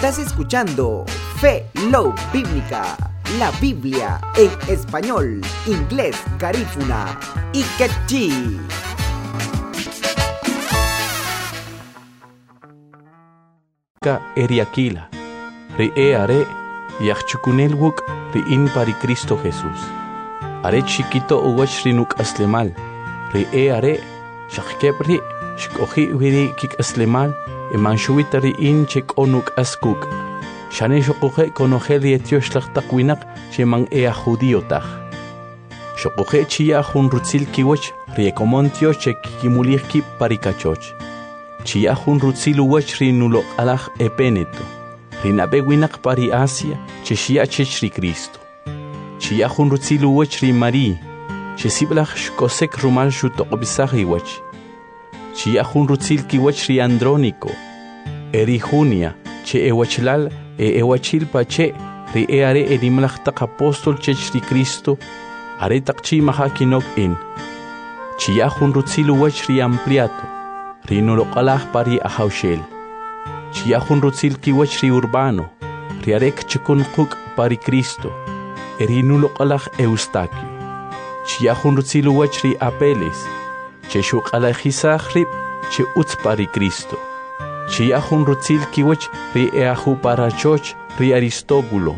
Estás escuchando Fe Love Bíblica, la Biblia en español, inglés, garífuna y quechí. Eriakila, re are, yachchukunelwuk, re in pari Cristo Jesús. Are chiquito uwach rinuk aslemal, re are, shakepri, shkohi wiri kik aslemal, emanchuitari in chek onuk askuk. Shane shokohe konojeli etiosh takwinak, cheman judíotach. Shokohe chia hun rutzil kiwach, riekomontio chek kimulirki parikachoch. Chia hun rutzilu wach rinulo alach epeneto. Rinabe winak pari Asia, cheshia chechri Cristo. Chia hun rutzilu wach ri Mari, chesiblach shkosek rumal shutokobisari wach. Chia hun rutzil ki wach ri Andrónico. Eri Junia, che ewachlal ewachil pache, ri eare erimlach tak apostol chechri Cristo, are takchi mahakinok in. Chia hun rutzilu wach ri Ampliato. Rinoloqalah pari ahaushel. Chiahun rutzil kiwach ri Urbano. Riarek chukunquk pari Cristo. Erinuloqalah Eustaquio. Chiahun rutzil wach ri Apeles. Cheshuqalajisah rib che utz pari Cristo. Chiahun rutzil kiwach ri Eahu parachoch ri Aristóbulo.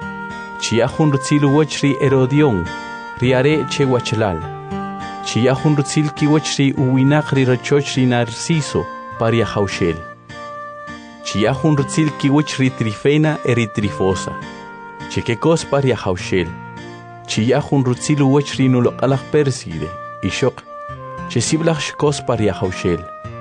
Chiahun rutzil wach ri Herodión. Riare che wachlal. Chiahun rutzil kiwach ri uwinak ri rachoch ri Narciso pari ahaushel. Chiahun rutzil kiwach ri Trifena eri Trifosa. Chekekos pari ahaushel. Chiahun rutzil wach ri nuloqalah Perside, ishok. Chesiblach shkos pari ahaushel.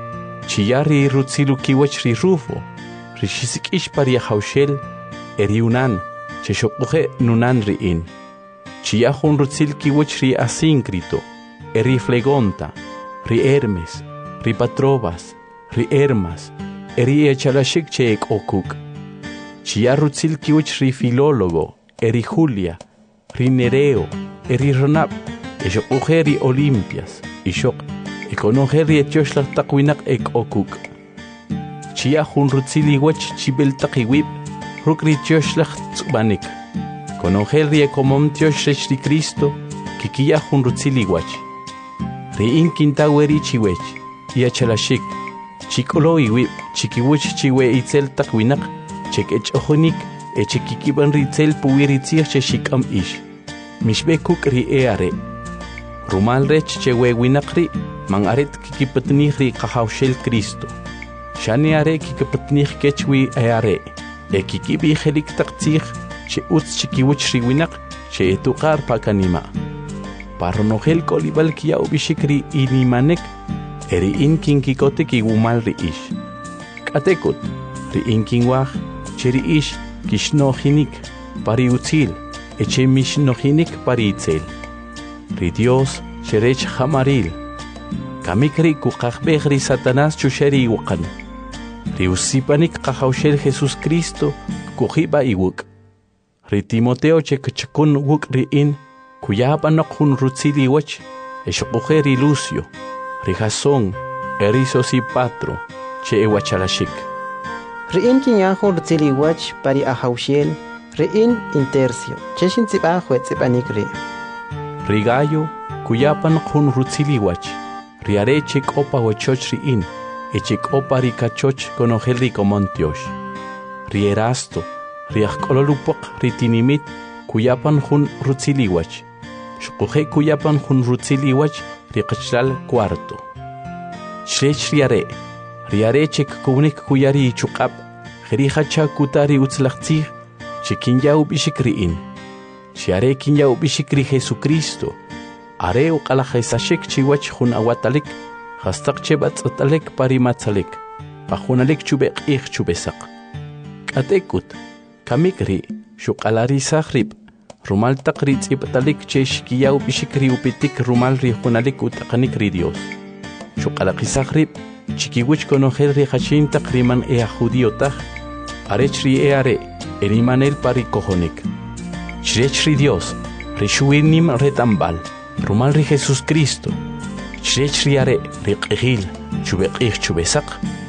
Chiari rutzilu kiwach ri Rufo. Rishiskish pari ahaushel eri unan. Cheshokuhe nunan ri in. Chiahun rutzil kiwach ri Asíncrito. Eri Flegonta, ri Hermes, ri Patrobas, ri Hermas, eri echalashik cheek okuk. Chia rutzil kiwach ri Filólogo, eri Julia, ri Nereo, eri Ronab, eshok ri Olimpias, ishok, ekonoheri etioshlar takwinak ek okuk. Chia hun rutzil iwach chibel takiwib, rukri tioshlar tsubanik. Konoheri ekomom tioshresh ri Cristo, kikia hun rutzil iwach. Ri in kintaweri chiwech, iachalashik, chikolo iwib, chikiwich chiwe itzel takwinak, chek echohonik, echekikiban ritzel puwiritzir cheshikam ish. Mishbekuk ri eare. Rumal rech chewe winakri, mang aret kikipatnih ri kahaushel Cristo. Shani are kikipatnih kechwi eare. Ekikibi helik taktzich, che utz chikiwich ri winak, che etukar pakanima. Parronogel kolibal kia ubishikri inimanek, eri inkin kikote ki wumal ri ish. Katekut, ri inkin wach, cheri ish, kishnohinik, pari utzil, eche mishnohinik pari itzel. Ri Dios, cherech hamaril. Kamikri kukakbeh ri Satanás chusheri iwakan. Ri usipanik kahaushel Jesus Cristo, kuhiba iwuk. Ri Timoteo chekchakun wuk ri in, Kuyapanok hun rutzili wach, eshokujeri Lucio, Rijason, Erisos y Patro, che ewachalashik. Riin kinyahun rutzili wach pari ahaushel, riin intercio, cheshin tzibajo etzipanikri. Rigayo, kuyapanok hun rutzili wach, riare chek opa wachoch riin, echek opa rikachoch konojel rikomontiosh. Rierasto, riajkololupok ritinimit, kuyapan hun rutzili wach. Shkuhe kuyapan hun rutzili wach riqchlal cuarto. Shrech riare chek kunik kuyari chuqab, jerihacha kutari utzlachtzih, chekinyau bishikriin. Shiare kinyau bishikri Jesucristo, are uqalajesashek chiwach hun awatalik, hastak chebatzatalek parimatzalek, pahunalik chubek ich chubesak. Katekut, kamikri, shuqalari sahrib, Rumal takrit ipatalik chesh kiyau bishikri upitik rumal rihunalik utakanik ri Dios. Shuqalaqisaqrib, chikiwich konojel ri hashin takriman judíotaj, arech ri eare, erimanel pari kojonik. Chrech ri Dios, rishuinim retambal, rumal ri Jesus Cristo. Chrech ri are, ri qihil, chubeqih chubesaq,